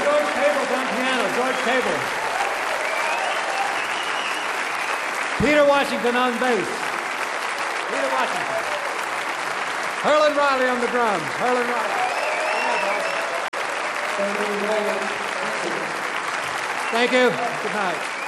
George Cable's on piano. George Cable. Peter Washington on bass. Peter Washington. Herlin Riley on the drums. Herlin Riley. Thank you. Good night.